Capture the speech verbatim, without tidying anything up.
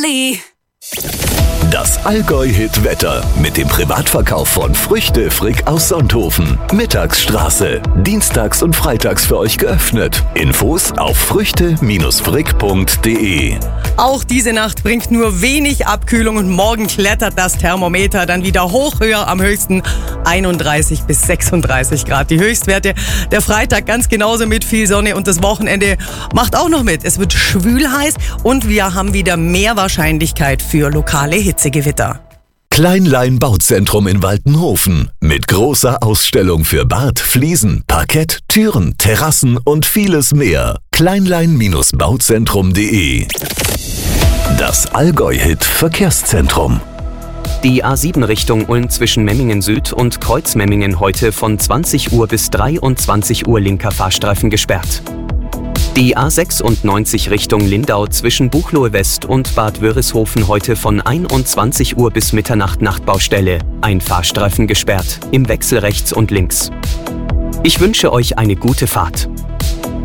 Galli. Das Allgäu-Hit-Wetter mit dem Privatverkauf von Früchte Frick aus Sonthofen. Mittagsstraße. Dienstags und freitags für euch geöffnet. Infos auf früchte frick punkt de. Auch diese Nacht bringt nur wenig Abkühlung und morgen klettert das Thermometer dann wieder hoch, höher, am höchsten einunddreißig bis sechsunddreißig Grad. Die Höchstwerte der Freitag ganz genauso mit viel Sonne und das Wochenende macht auch noch mit. Es wird schwül heiß und wir haben wieder mehr Wahrscheinlichkeit für lokale Hitzegewitter. Kleinlein Bauzentrum in Waltenhofen mit großer Ausstellung für Bad, Fliesen, Parkett, Türen, Terrassen und vieles mehr. Kleinlein Bauzentrum punkt de. Das Allgäu-Hit Verkehrszentrum. Die A sieben Richtung Ulm zwischen Memmingen Süd und Kreuzmemmingen heute von zwanzig Uhr bis dreiundzwanzig Uhr linker Fahrstreifen gesperrt. Die A sechsundneunzig Richtung Lindau zwischen Buchloe West und Bad Wörishofen heute von einundzwanzig Uhr bis Mitternacht Nachtbaustelle. Ein Fahrstreifen gesperrt, im Wechsel rechts und links. Ich wünsche euch eine gute Fahrt.